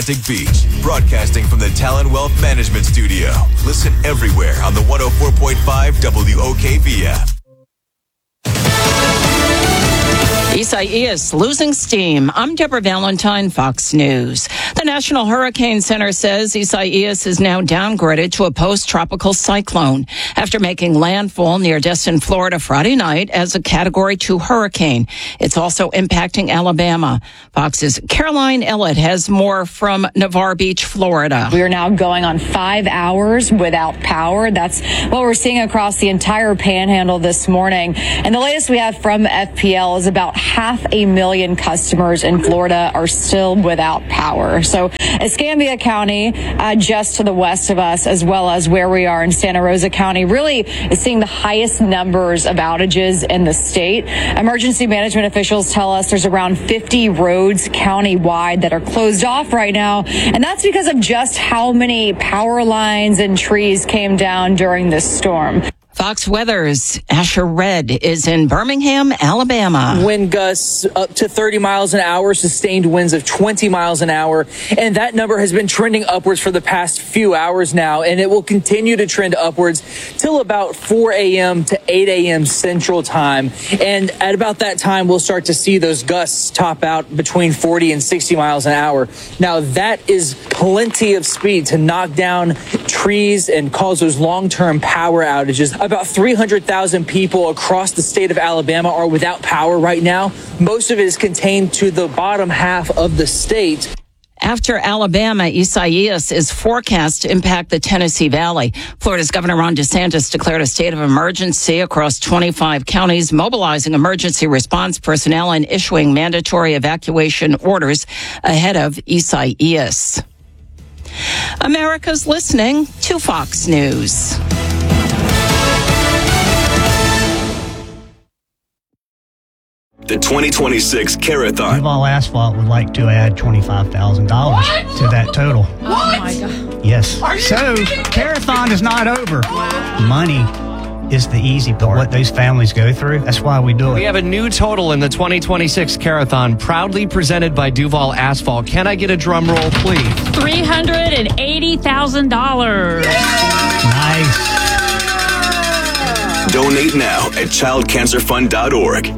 Beach, broadcasting from the Talon Wealth Management Studio. Listen everywhere on the 104.5 WOKV app. Isaias losing steam. I'm Deborah Valentine, Fox News. The National Hurricane Center says Isaias is now downgraded to a post-tropical cyclone after making landfall near Destin, Florida Friday night as a Category 2 hurricane. It's also impacting Alabama. Fox's Caroline Ellett has more from Navarre Beach, Florida. We are now going on 5 hours without power. That's what we're seeing across the entire panhandle this morning. And the latest we have from FPL is about 500,000 customers in Florida are still without power. So Escambia County, just to the west of us, as well as where we are in Santa Rosa County, really is seeing the highest numbers of outages in the state. Emergency management officials tell us there's around 50 roads county-wide that are closed off right now. And that's because of just how many power lines and trees came down during this storm. Fox Weather's Asher Red is in Birmingham, Alabama. Wind gusts up to 30 miles an hour, sustained winds of 20 miles an hour. And that number has been trending upwards for the past few hours now. And it will continue to trend upwards till about 4 a.m. to 8 a.m. Central Time. And at about that time, we'll start to see those gusts top out between 40 and 60 miles an hour. Now, that is plenty of speed to knock down trees and cause those long-term power outages. About 300,000 people across the state of Alabama are without power right now. Most of it is contained to the bottom half of the state. After Alabama, Isaias is forecast to impact the Tennessee Valley. Florida's Governor Ron DeSantis declared a state of emergency across 25 counties, mobilizing emergency response personnel and issuing mandatory evacuation orders ahead of Isaias. America's listening to Fox News. The 2026 Carathon. Duval Asphalt would like to add $25,000 to that total. Oh, my God. Yes. So, Carathon is not over. Wow. Money is the easy part. What those families go through, that's why we do it. We have a new total in the 2026 Carathon, proudly presented by Duval Asphalt. Can I get a drum roll, please? $380,000. Nice. Donate now at childcancerfund.org.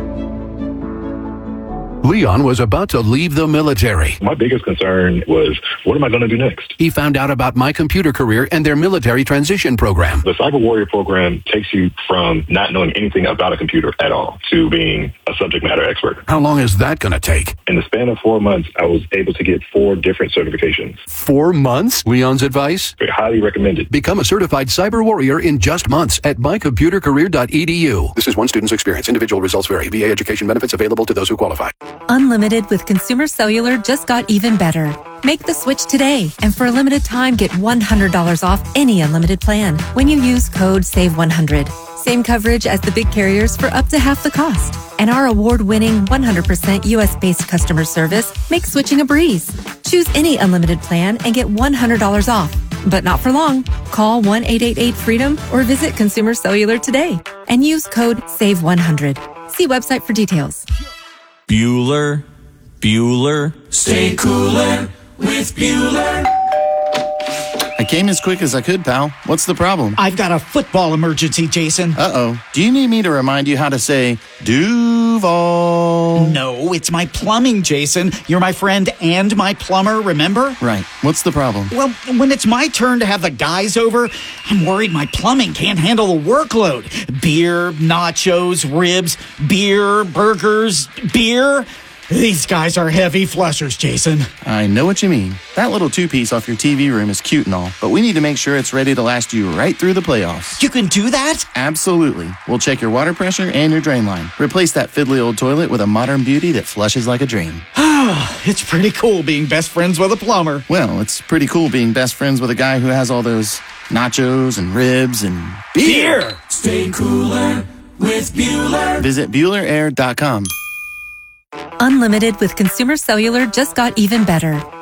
Leon was about to leave the military. My biggest concern was, what am I going to do next? He found out about My Computer Career and their military transition program. The Cyber Warrior program takes you from not knowing anything about a computer at all to being a subject matter expert. How long is that going to take? In the span of 4 months, I was able to get 4 different certifications. 4 months? Leon's advice? Highly recommended. Become a certified cyber warrior in just months at mycomputercareer.edu. This is one student's experience. Individual results vary. VA education benefits available to those who qualify. Unlimited with Consumer Cellular just got even better. Make the switch today, and for a limited time, get $100 off any unlimited plan when you use code SAVE100. Same coverage as the big carriers for up to half the cost. And our award-winning 100% U.S.-based customer service makes switching a breeze. Choose any unlimited plan and get $100 off. But not for long. Call 1-888-FREEDOM or visit Consumer Cellular today and use code SAVE100. See website for details. Bueller, stay cooler with Bueller. I came as quick as I could, pal. What's the problem? I've got a football emergency, Jason. Uh-oh. Do you need me to remind you how to say Duval? No, it's my plumbing, Jason. You're my friend and my plumber, remember? Right. What's the problem? Well, when it's my turn to have the guys over, I'm worried my plumbing can't handle the workload. Beer, nachos, ribs, beer, burgers, beer. These guys are heavy flushers, Jason. I know what you mean. That little 2-piece off your TV room is cute and all, but we need to make sure it's ready to last you right through the playoffs. You can do that? Absolutely. We'll check your water pressure and your drain line. Replace that fiddly old toilet with a modern beauty that flushes like a dream. It's pretty cool being best friends with a plumber. Well, it's pretty cool being best friends with a guy who has all those nachos and ribs and beer. Stay cooler with Bueller. Visit BuellerAir.com. Unlimited with Consumer Cellular just got even better.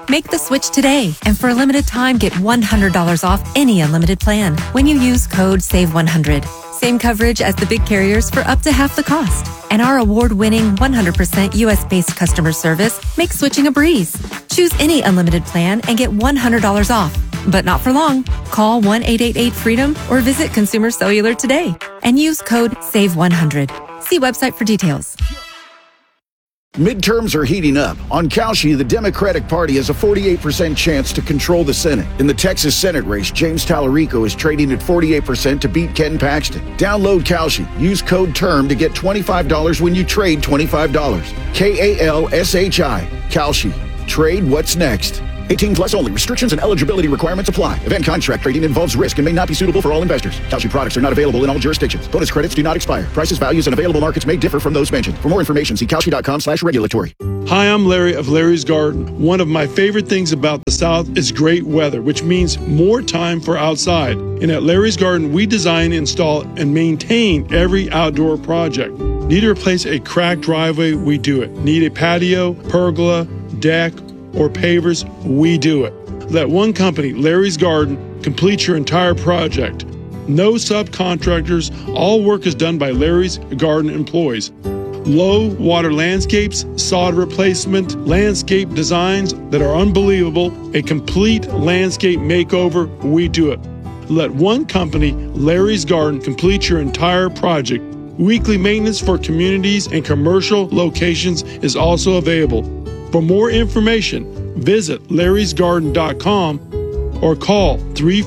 Make the switch today, and for a limited time, get $100 off any unlimited plan when you use code SAVE100. Same coverage as the big carriers for up to half the cost. And our award-winning 100% U.S.-based customer service makes switching a breeze. Choose any unlimited plan and get $100 off. But not for long. Call 1-888-FREEDOM or visit Consumer Cellular today and use code SAVE100. See website for details. Midterms are heating up. On Kalshi, the Democratic Party has a 48% chance to control the Senate. In the Texas Senate race, James Tallarico is trading at 48% to beat Ken Paxton. Download Kalshi. Use code TERM to get $25 when you trade $25. KALSHI. Kalshi. Trade what's next. 18 plus only. Restrictions and eligibility requirements apply. Event contract trading involves risk and may not be suitable for all investors. Kalshi products are not available in all jurisdictions. Bonus credits do not expire. Prices, values, and available markets may differ from those mentioned. For more information, see Kalshi.com/regulatory. Hi, I'm Larry of Larry's Garden. One of my favorite things about the South is great weather, which means more time for outside. And at Larry's Garden, we design, install, and maintain every outdoor project. Need to replace a cracked driveway? We do it. Need a patio, pergola, deck, or pavers? We do it. Let one company, Larry's Garden, complete your entire project. No subcontractors. All work is done by Larry's Garden employees. Low water landscapes, sod replacement, landscape designs that are unbelievable, a complete landscape makeover. We do it. Let one company, Larry's Garden, complete your entire project. Weekly maintenance for communities and commercial locations is also available. For more information, visit larrysgarden.com or call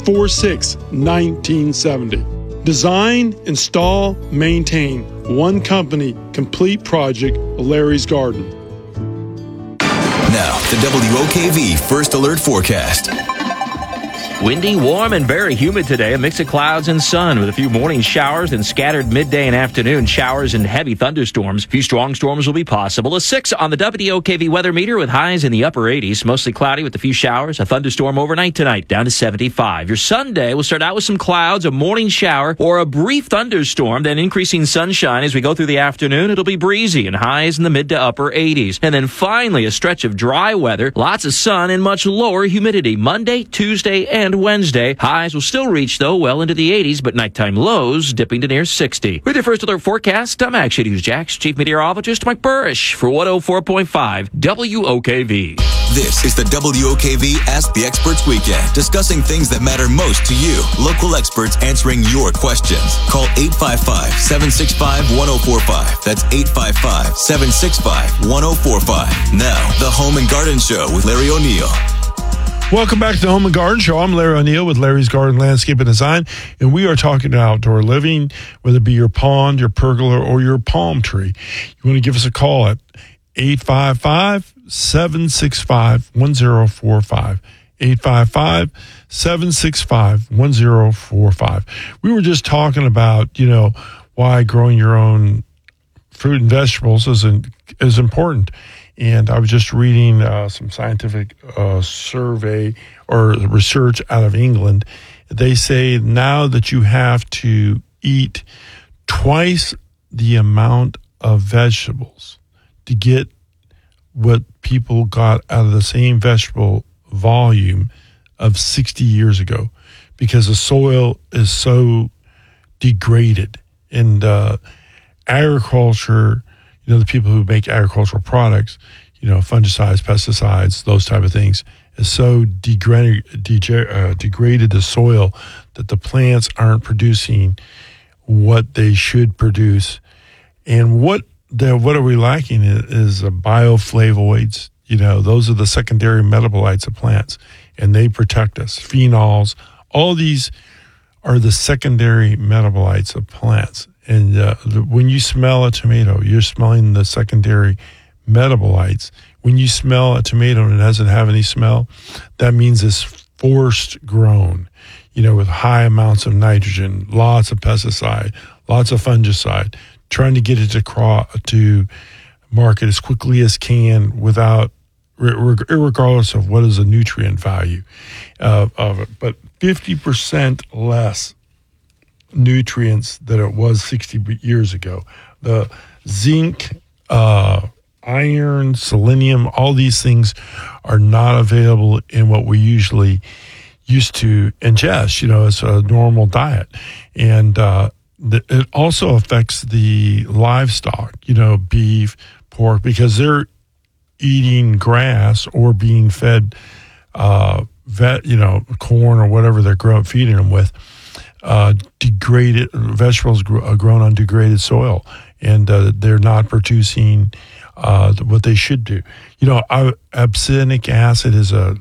346-1970. Design, install, maintain. One company, complete project, Larry's Garden. Now, the WOKV First Alert Forecast. Windy, warm, and very humid today. A mix of clouds and sun with a few morning showers and scattered midday and afternoon showers and heavy thunderstorms. A few strong storms will be possible. A 6 on the WOKV weather meter with highs in the upper 80s. Mostly cloudy with a few showers. A thunderstorm overnight tonight down to 75. Your Sunday will start out with some clouds, a morning shower, or a brief thunderstorm, then increasing sunshine as we go through the afternoon. It'll be breezy and highs in the mid to upper 80s. And then finally a stretch of dry weather, lots of sun, and much lower humidity. Monday, Tuesday, and Wednesday. Highs will still reach, though, well into the 80s, but nighttime lows dipping to near 60. With your First Alert forecast, I'm Action News Jax Chief Meteorologist Mike Burrish for 104.5 WOKV. This is the WOKV Ask the Experts Weekend, discussing things that matter most to you. Local experts answering your questions. Call 855-765-1045. That's 855-765-1045. Now, the Home and Garden Show with Larry O'Neill. Welcome back to the Home and Garden Show. I'm Larry O'Neill with Larry's Garden Landscape and Design, and we are talking outdoor living, whether it be your pond, your pergola, or your palm tree. You want to give us a call at 855-765-1045. 855-765-1045. We were just talking about, why growing your own fruit and vegetables is important. And I was just reading some scientific survey or research out of England. They say now that you have to eat twice the amount of vegetables to get what people got out of the same vegetable volume of 60 years ago, because the soil is so degraded. And agriculture, the people who make agricultural products, fungicides, pesticides, those type of things, is so degraded the soil that the plants aren't producing what they should produce. And what are we lacking is bioflavonoids. Those are the secondary metabolites of plants, and they protect us. Phenols, all these are the secondary metabolites of plants. And when you smell a tomato, you're smelling the secondary metabolites. When you smell a tomato and it doesn't have any smell, that means it's forced grown, with high amounts of nitrogen, lots of pesticide, lots of fungicide, trying to get it to market as quickly as can without, regardless of what is the nutrient value of it. But 50% less nutrients than it was 60 years ago. The zinc, iron, selenium, all these things are not available in what we usually used to ingest, as a normal diet. And it also affects the livestock, beef, pork, because they're eating grass or being fed corn or whatever they're feeding them with, degraded vegetables grown on degraded soil, and they're not producing what they should do. Abscinic acid is a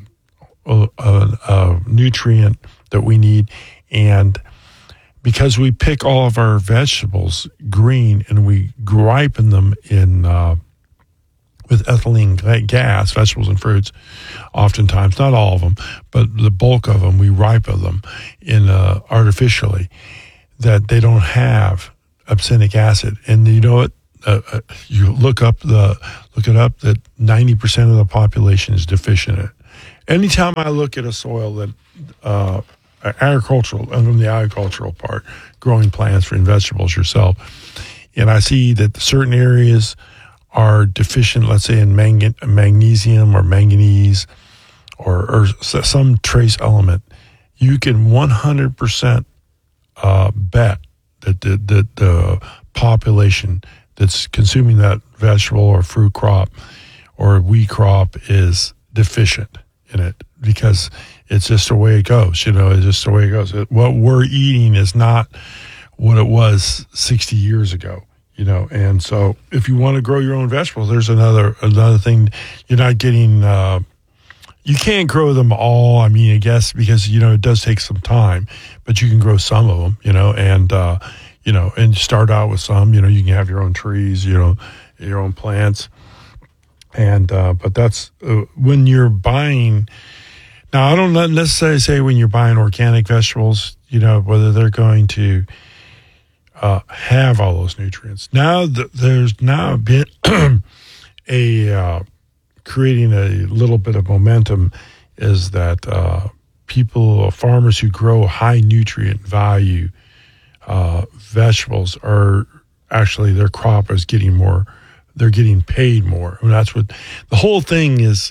nutrient that we need, and because we pick all of our vegetables green and we ripen them in with ethylene gas, vegetables and fruits, oftentimes, not all of them, but the bulk of them, we ripen them in artificially, that they don't have abscinic acid. And you know what? You look it up that 90% of the population is deficient in it. Anytime I look at a soil that agricultural, and from the agricultural part, growing plants and vegetables yourself, and I see that certain areas are deficient, let's say in magnesium or manganese or some trace element, you can 100% bet that the population that's consuming that vegetable or fruit crop or wheat crop is deficient in it, because it's just the way it goes. It's just the way it goes. What we're eating is not what it was 60 years ago. And so if you want to grow your own vegetables, there's another thing. You're not getting, you can't grow them all, I guess, because, it does take some time, but you can grow some of them, and start out with some, you can have your own trees, your own plants. And, but that's when you're buying, now I don't necessarily say when you're buying organic vegetables, whether they're going to have all those nutrients. Now there's now been creating a little bit of momentum is that farmers who grow high nutrient value vegetables are actually, their crop is getting more, they're getting paid more. And that's what the whole thing is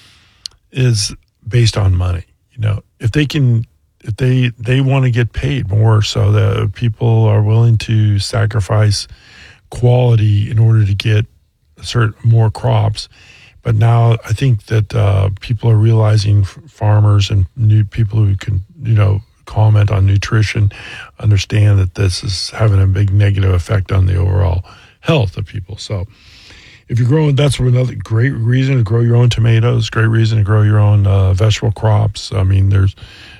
based on money. If they want to get paid more, so that people are willing to sacrifice quality in order to get more crops. But now I think that people are realizing, farmers and new people who can, comment on nutrition, understand that this is having a big negative effect on the overall health of people. So if you're growing, that's another great reason to grow your own tomatoes, great reason to grow your own vegetable crops. There's,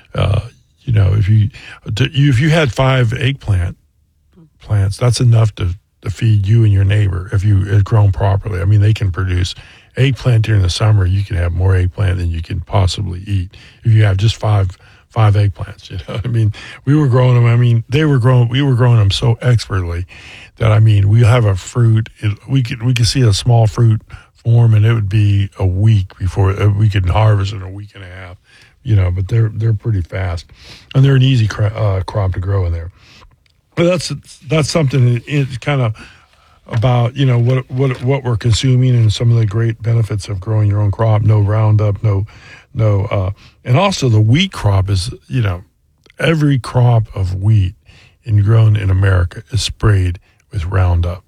if you had 5 eggplant plants, that's enough to feed you and your neighbor if you had grown properly. They can produce eggplant during the summer. You can have more eggplant than you can possibly eat if you have just five eggplants. We were growing them. We were growing them so expertly that we have a fruit. We could see a small fruit form, and it would be a week before we could harvest in a week and a half. But they're pretty fast, and they're an easy crop to grow in there. But that's something. It's kind of about what we're consuming and some of the great benefits of growing your own crop. No Roundup, and also the wheat crop is every crop of wheat grown in America is sprayed with Roundup.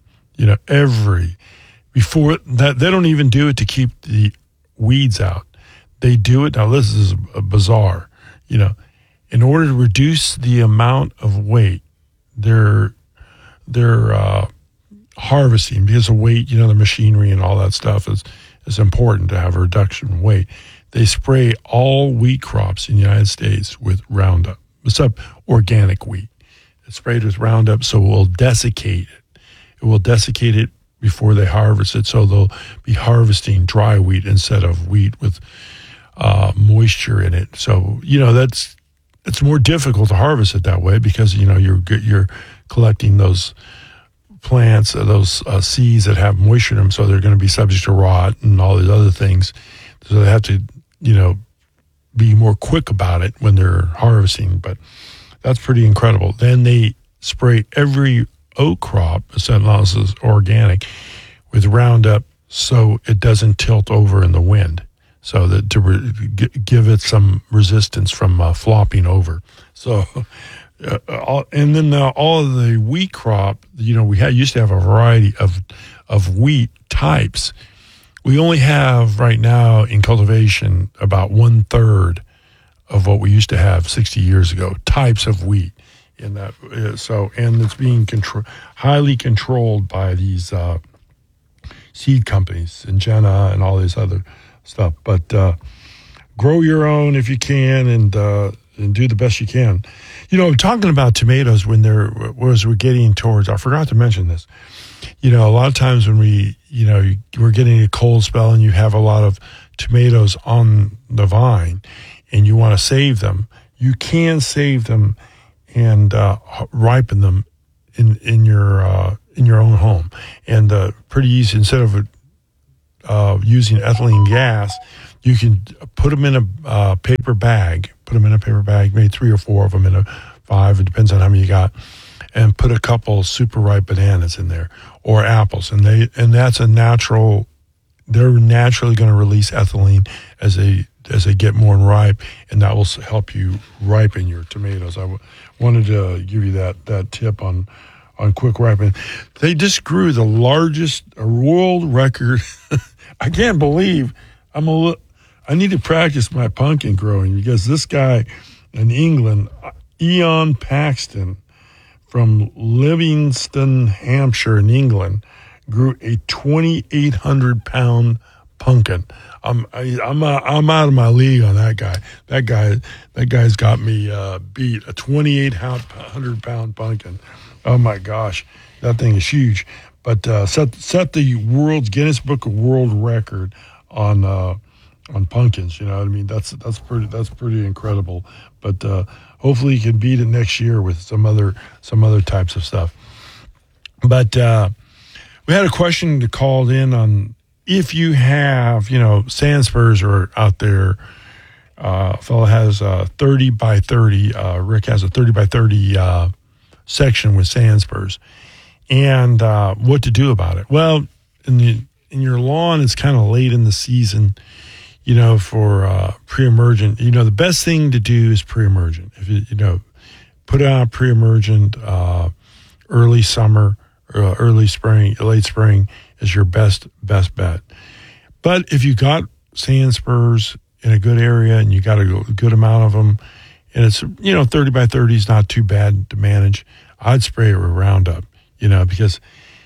Before that, they don't even do it to keep the weeds out. They do it. Now, this is bizarre. In order to reduce the amount of weight, they're harvesting, because of weight, the machinery and all that stuff is important to have a reduction in weight. They spray all wheat crops in the United States with Roundup, except organic wheat. It's sprayed with Roundup, so it will desiccate it. It will desiccate it before they harvest it, so they'll be harvesting dry wheat instead of wheat with moisture in it. So it's more difficult to harvest it that way, because you're collecting those plants, those seeds that have moisture in them, so they're going to be subject to rot and all these other things. So they have to be more quick about it when they're harvesting. But that's pretty incredible. Then they spray every oat crop, as long as it's organic, with Roundup so it doesn't tilt over in the wind, so that to give it some resistance from flopping over. So, and then all of the wheat crop, we used to have a variety of wheat types. We only have right now in cultivation about 1/3 of what we used to have 60 years ago, types of wheat. In that, and it's being highly controlled by these seed companies, Syngenta and all this other stuff. But grow your own if you can, and do the best you can. Talking about tomatoes we're getting towards, I forgot to mention this. A lot of times when we're getting a cold spell and you have a lot of tomatoes on the vine and you want to save them, you can save them and ripen them in your own home, and pretty easy. Instead of using ethylene gas, you can put them in a paper bag. Put them in a paper bag, maybe 3 or 4 of them in a 5. It depends on how many you got, and put a couple super ripe bananas in there or apples, and that's a natural. They're naturally going to release ethylene as they get more ripe, and that will help you ripen your tomatoes. I wanted to give you that tip on quick ripening. They just grew the largest world record. I can't believe I need to practice my pumpkin growing, because this guy in England, Ian Paxton from Livingston, Hampshire in England, grew a 2,800 pound pumpkin. I'm out of my league on that guy. That guy's got me beat. A 2,800 pound pumpkin. Oh my gosh, that thing is huge. But set the world's Guinness Book of World Record on pumpkins. You know what I mean? That's pretty incredible. But hopefully you can beat it next year with some other types of stuff. But we had a question that called in on if you have, sand spurs are out there. A fellow has a 30 by 30. Rick has a 30 by 30 section with sand spurs, and what to do about it. Well, in your lawn, it's kind of late in the season, for pre-emergent. The best thing to do is pre-emergent. If you put out pre-emergent early summer, early spring, late spring is your best bet. But if you got sand spurs in a good area and you got a good amount of them, and it's 30 by 30 is not too bad to manage, I'd spray it with Roundup, because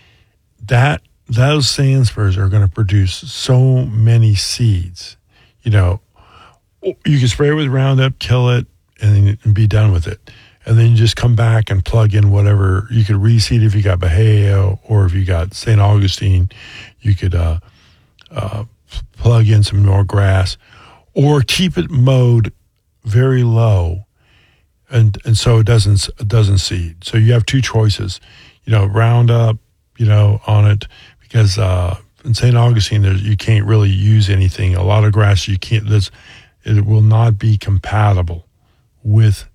those sand spurs are going to produce so many seeds. You can spray it with Roundup, kill it, and be done with it. And then you just come back and plug in whatever. You could reseed if you got Bahia, or if you got St. Augustine, you could plug in some more grass, or keep it mowed very low, and so it doesn't seed. So you have two choices, Roundup, on it, because in St. Augustine you can't really use anything. A lot of grass you can't. It will not be compatible with.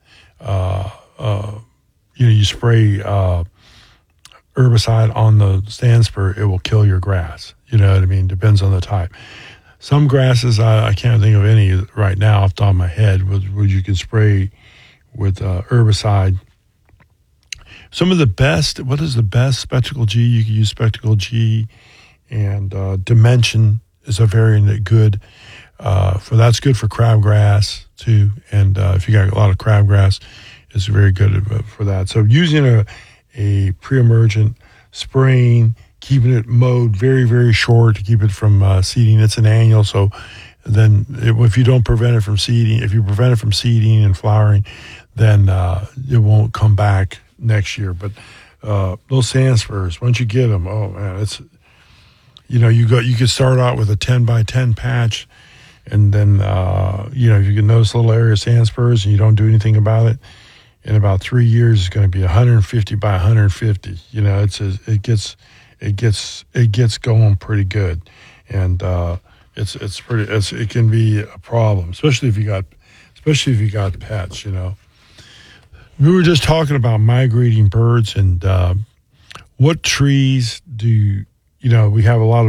You spray herbicide on the sand spur, it will kill your grass. You know what I mean? Depends on the type. Some grasses, I can't think of any right now off the top of my head, where you can spray with herbicide. Some of the best, what is the best? Spectacle G, you can use Spectacle G, and Dimension is a very good, that's good for crabgrass too. And if you got a lot of crabgrass, it's very good for that. So using a pre-emergent, spraying, keeping it mowed very, very short to keep it from seeding. It's an annual, so then if you don't prevent it from seeding, if you prevent it from seeding and flowering, then it won't come back next year. But those sand spurs, once you get them, oh man, it's you could start out with a 10 by 10 patch, and then if you get those little area sand spurs and you don't do anything about it, in about 3 years it's going to be 150 by 150. It gets going pretty good, and it can be a problem, especially if you got pets. We were just talking about migrating birds and what trees do we have a lot of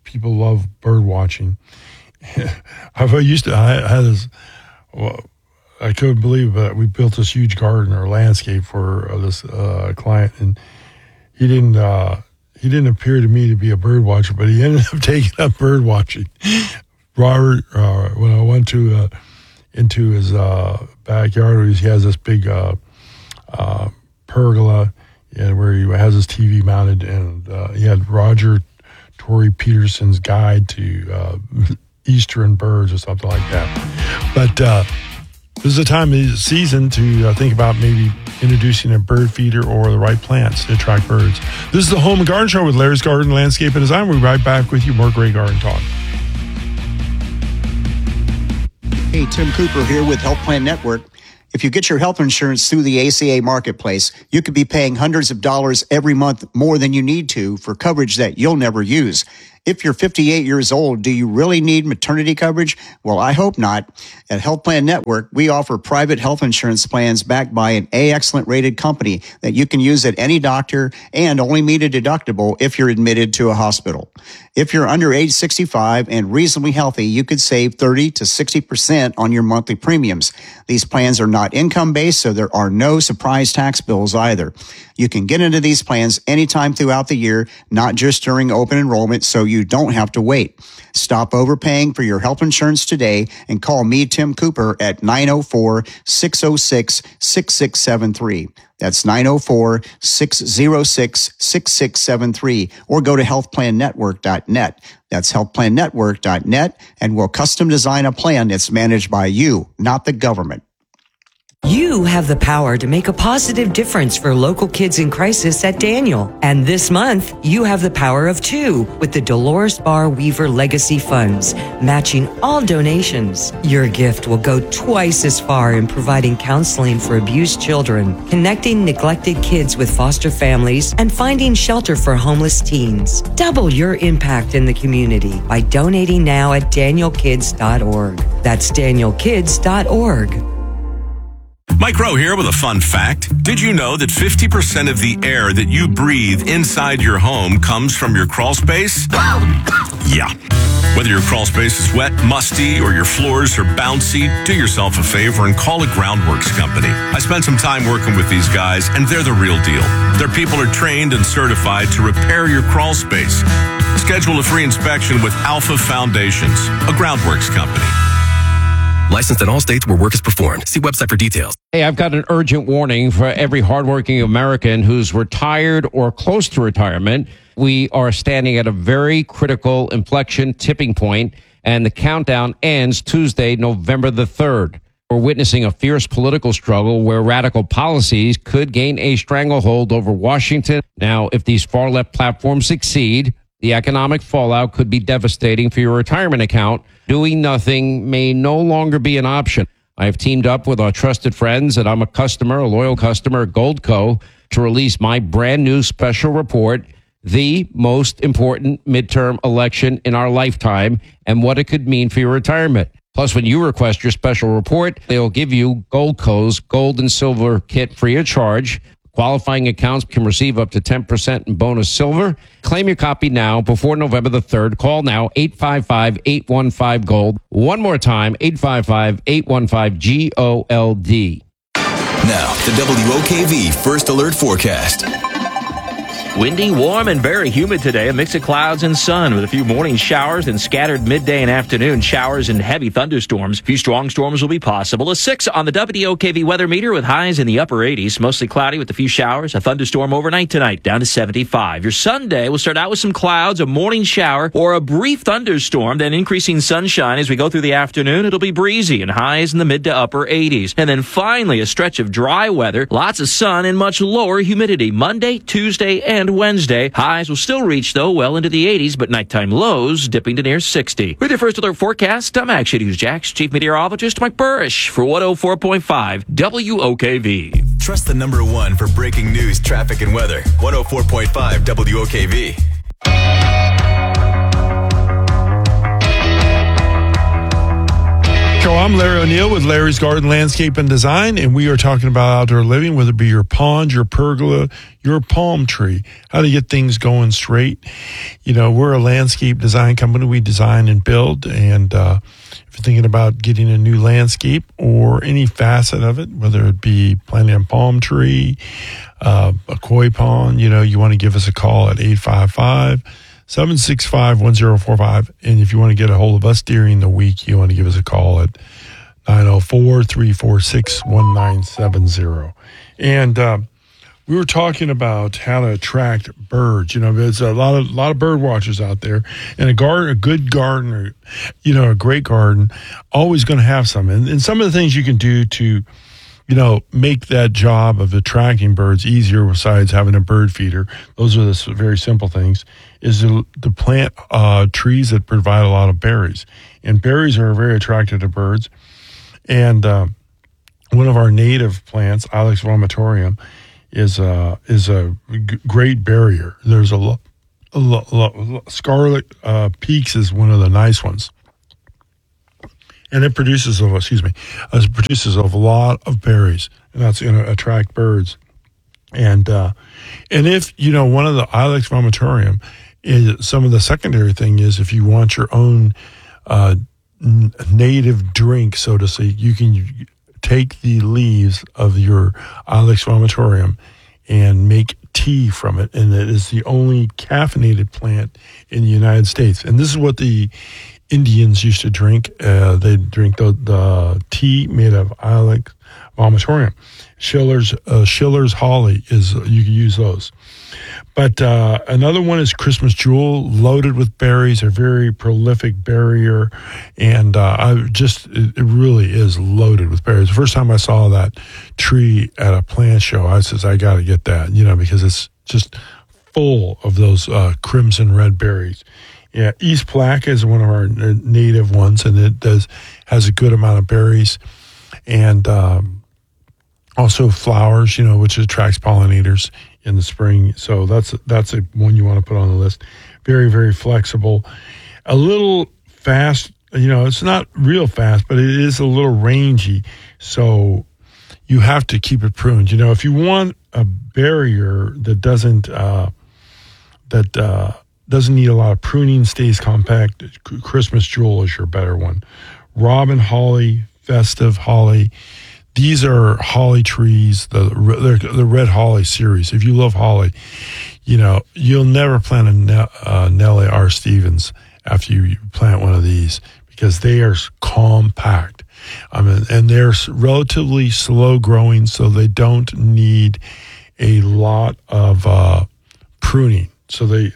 people love bird watching. I had this. Well, I couldn't believe that we built this huge garden or landscape for this client, and he didn't appear to me to be a bird watcher, but he ended up taking up bird watching. Robert, when I went into his backyard, he has this big pergola, and where he has his TV mounted, and he had Roger Tory Peterson's Guide to Eastern Birds or something like that. But this is a time of the season to think about maybe introducing a bird feeder or the right plants to attract birds. This is the Home and Garden Show with Larry's Garden, Landscape, and Design. We'll be right back with you. More great garden talk. Hey, Tim Cooper here with Health Plan Network. If you get your health insurance through the ACA marketplace, you could be paying hundreds of dollars every month more than you need to for coverage that you'll never use. If you're 58 years old, do you really need maternity coverage? Well, I hope not. At Health Plan Network, we offer private health insurance plans backed by an A-Excellent rated company that you can use at any doctor and only meet a deductible if you're admitted to a hospital. If you're under age 65 and reasonably healthy, you could save 30 to 60% on your monthly premiums. These plans are not income-based, so there are no surprise tax bills either. You can get into these plans anytime throughout the year, not just during open enrollment, so you don't have to wait. Stop overpaying for your health insurance today and call me, Tim Cooper, at 904-606-6673. That's 904-606-6673, or go to healthplannetwork.net. That's healthplannetwork.net, and we'll custom design a plan that's managed by you, not the government. You have the power to make a positive difference for local kids in crisis at Daniel. And this month, you have the power of two with the Dolores Barr Weaver Legacy Funds, matching all donations. Your gift will go twice as far in providing counseling for abused children, connecting neglected kids with foster families, and finding shelter for homeless teens. Double your impact in the community by donating now at danielkids.org. That's danielkids.org. Mike Rowe here with a fun fact. Did you know that 50% of the air that you breathe inside your home comes from your crawl space? Yeah. Whether your crawl space is wet, musty, or your floors are bouncy, do yourself a favor and call a Groundworks company. I spent some time working with these guys, and they're the real deal. Their people are trained and certified to repair your crawl space. Schedule a free inspection with Alpha Foundations, a Groundworks company. Licensed in all states where work is performed. See website for details. Hey, I've got an urgent warning for every hardworking American who's retired or close to retirement. We are standing at a very critical inflection tipping point, and the countdown ends Tuesday, November the 3rd. We're witnessing a fierce political struggle where radical policies could gain a stranglehold over Washington. Now, if these far-left platforms succeed, the economic fallout could be devastating for your retirement account. Doing nothing may no longer be an option. I have teamed up with our trusted friends, and I'm a loyal customer at Goldco, to release my brand new special report, The Most Important Midterm Election in Our Lifetime, and what it could mean for your retirement. Plus, when you request your special report, they'll give you Goldco's Gold and Silver Kit free of charge. Qualifying accounts can receive up to 10% in bonus silver. Claim your copy now before November the 3rd. Call now, 855-815-GOLD. One more time, 855-815-GOLD. Now, the WOKV First Alert Forecast. Windy, warm, and very humid today. A mix of clouds and sun with a few morning showers and scattered midday and afternoon showers and heavy thunderstorms. A few strong storms will be possible. A 6 on the WOKV weather meter with highs in the upper 80s. Mostly cloudy with a few showers. A thunderstorm overnight tonight down to 75. Your Sunday will start out with some clouds, a morning shower, or a brief thunderstorm, then increasing sunshine as we go through the afternoon. It'll be breezy and highs in the mid to upper 80s. And then finally a stretch of dry weather, lots of sun, and much lower humidity. Monday, Tuesday, and Wednesday. Highs will still reach, though, well into the 80s, but nighttime lows dipping to near 60. With your First Alert forecast, I'm Action News Jack's Chief Meteorologist Mike Burrish for 104.5 WOKV. Trust the number one for breaking news, traffic, and weather. 104.5 WOKV. So I'm Larry O'Neill with Larry's Garden Landscape and Design, and we are talking about outdoor living, whether it be your pond, your pergola, your palm tree, how to get things going straight. You know, we're a landscape design company. We design and build, and if you're thinking about getting a new landscape or any facet of it, whether it be planting a palm tree, a koi pond, you know, you want to give us a call at 855-765-1045. And if you want to get a hold of us during the week, you want to give us a call at 904-346-1970. And we were talking about how to attract birds. You know, there's a lot of bird watchers out there, and a good gardener, you know, a great garden, always going to have some. And some of the things you can do to, you know, make that job of attracting birds easier, besides having a bird feeder, those are the very simple things, is to plant trees that provide a lot of berries. And berries are very attractive to birds. And one of our native plants, Ilex vomitorium, is a great barrier. There's Scarlet Peaks is one of the nice ones. And it produces a lot of berries, and that's going to attract birds. And if, you know, one of the Ilex vomitorium is some of the secondary thing is if you want your own native drink, so to say, you can take the leaves of your Ilex vomitorium and make tea from it. And it is the only caffeinated plant in the United States. And this is what the Indians used to drink. They drink the tea made of Ilex vomitorium. Schiller's holly is, you can use those. But another one is Christmas jewel, loaded with berries, a very prolific berrier, and it really is loaded with berries. The first time I saw that tree at a plant show, I says, I got to get that, you know, because it's just full of those crimson red berries. Yeah, East Plaque is one of our native ones, and it has a good amount of berries, and also flowers, you know, which attracts pollinators in the spring. So that's a one you want to put on the list. Very, very flexible. A little fast, you know, it's not real fast, but it is a little rangy. So you have to keep it pruned. You know, if you want a barrier that doesn't need a lot of pruning, stays compact, Christmas jewel is your better one. Robin holly, festive holly. These are holly trees, the red holly series. If you love holly, you know, you'll never plant a Nellie R. Stevens after you plant one of these, because they are compact. And they're relatively slow growing, so they don't need a lot of pruning. So the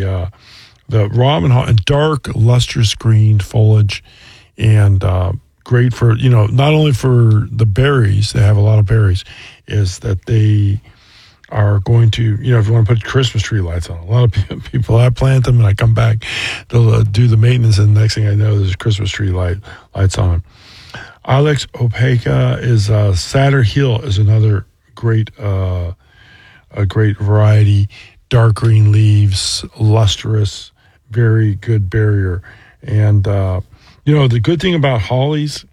robin holly, dark lustrous green foliage, and great for, you know, not only for the berries, they have a lot of berries, is that they are going to, you know, if you want to put Christmas tree lights on, a lot of people, I plant them and I come back, they'll do the maintenance, and the next thing I know, there's Christmas tree lights on them. Ilex opaca is Satyr Hill is another great a great variety. Dark green leaves, lustrous, very good barrier. And you know, the good thing about hollies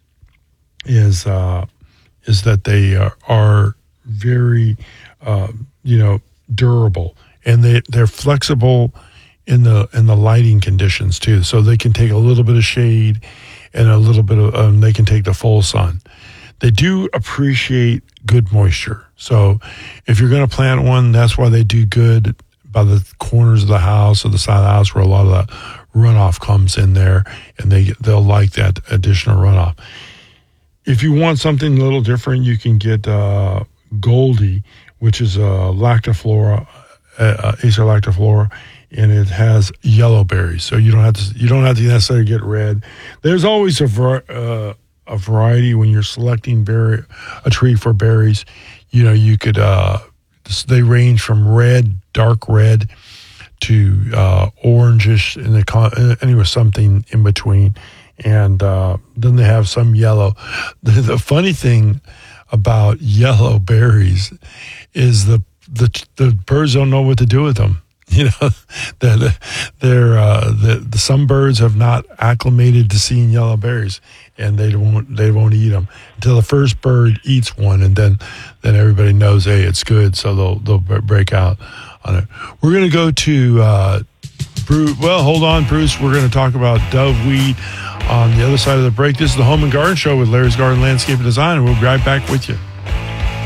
is that they are very you know, durable, and they're flexible in the lighting conditions too. So they can take a little bit of shade and a little bit of they can take the full sun. They do appreciate good moisture. So if you're going to plant one, that's why they do good by the corners of the house or the side of the house where a lot of the runoff comes in there, and they'll like that additional runoff. If you want something a little different, you can get Goldie, which is lactiflora, Acer lactiflora, and it has yellow berries. So you don't have to necessarily get red. There's always a variety when you're selecting a tree for berries. You know, you could they range from red, dark red, to orangish, and anyway, something in between. And then they have some yellow. The funny thing about yellow berries is the birds don't know what to do with them. You know, some birds have not acclimated to seeing yellow berries, and they won't eat them until the first bird eats one, and then everybody knows, hey, it's good, so they'll break out on it. We're going to go to Bruce. Well, hold on, Bruce. We're going to talk about doveweed on the other side of the break. This is the Home and Garden Show with Larry's Garden Landscape and Design, and we'll be right back with you.